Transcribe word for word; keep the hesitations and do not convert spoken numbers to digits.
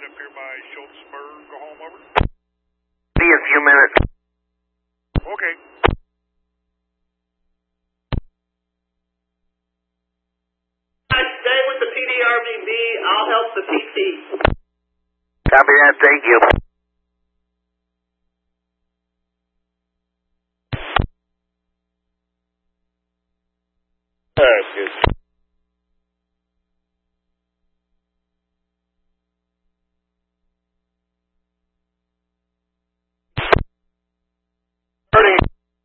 up here by Schultzberg. Go home, over. Be a few minutes. Okay. Stay with the P D R V B. I'll help the P T. Copy that. Thank you. That's good.